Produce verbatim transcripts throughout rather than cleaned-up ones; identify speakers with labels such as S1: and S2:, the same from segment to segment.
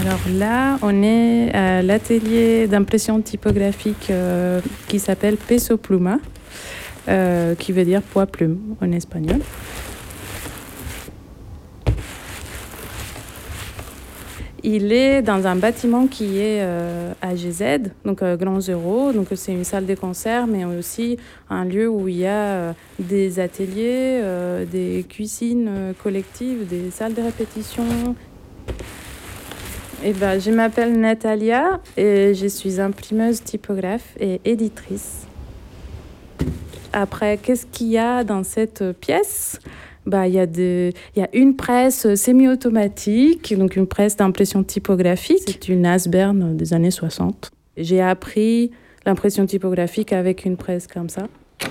S1: Alors là, on est à l'atelier d'impression typographique euh, qui s'appelle Peso Pluma, euh, qui veut dire poids plume en espagnol. Il est dans un bâtiment qui est euh, A G Z, donc euh, Grand Zéro. Donc c'est une salle de concert, mais aussi un lieu où il y a euh, des ateliers, euh, des cuisines euh, collectives, des salles de répétition. Et ben, je m'appelle Natalia et je suis imprimeuse, typographe et éditrice. Après, qu'est-ce qu'il y a dans cette pièce ? Bah, il y a de, il y a une presse semi-automatique, donc une presse d'impression typographique. C'est une Asbern des années soixante. J'ai appris l'impression typographique avec une presse comme ça.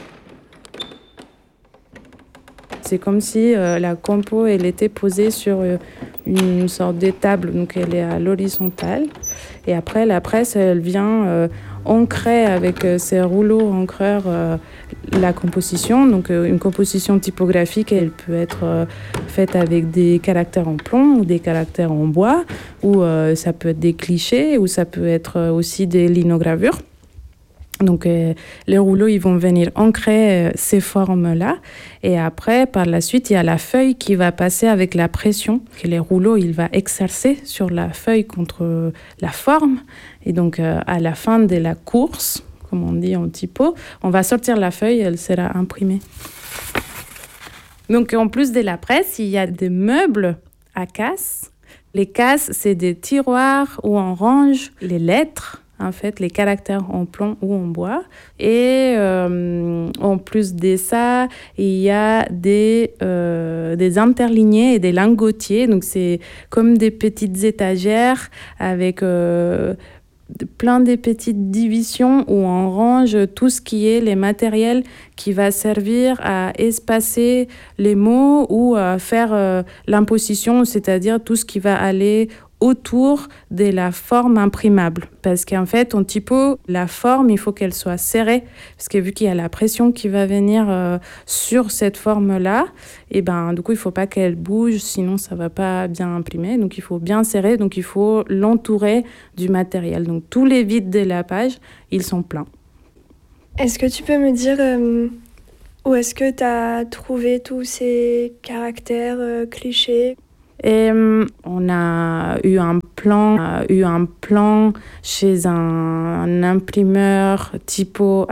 S1: C'est comme si euh, la compo elle était posée sur euh, une sorte de table, donc elle est à l'horizontale. Et après, la presse, elle vient euh, ancrer avec euh, ses rouleaux encreurs euh, la composition. Donc euh, une composition typographique, elle peut être euh, faite avec des caractères en plomb ou des caractères en bois, ou euh, ça peut être des clichés, ou ça peut être euh, aussi des linogravures. Donc, euh, les rouleaux, ils vont venir ancrer euh, ces formes-là. Et après, par la suite, il y a la feuille qui va passer avec la pression que les rouleaux, il va exercer sur la feuille contre euh, la forme. Et donc, euh, à la fin de la course, comme on dit en typo, on va sortir la feuille, elle sera imprimée. Donc, en plus de la presse, il y a des meubles à casse. Les casses, c'est des tiroirs où on range les lettres. En fait, les caractères en plomb ou en bois. Et euh, en plus de ça, il y a des, euh, des interlignés et des lingotiers. Donc, c'est comme des petites étagères avec euh, plein de petites divisions où on range tout ce qui est les matériels qui va servir à espacer les mots ou à faire euh, l'imposition, c'est-à-dire tout ce qui va aller autour de la forme imprimable. Parce qu'en fait, en typo, la forme, il faut qu'elle soit serrée. Parce que vu qu'il y a la pression qui va venir euh, sur cette forme-là, et ben, du coup, il ne faut pas qu'elle bouge, sinon ça ne va pas bien imprimer. Donc, il faut bien serrer, donc il faut l'entourer du matériel. Donc, tous les vides de la page, ils sont pleins.
S2: Est-ce que tu peux me dire euh, où est-ce que tu as trouvé tous ces caractères euh, clichés ?
S1: Et on a eu un plan, a eu un plan chez un, un imprimeur typo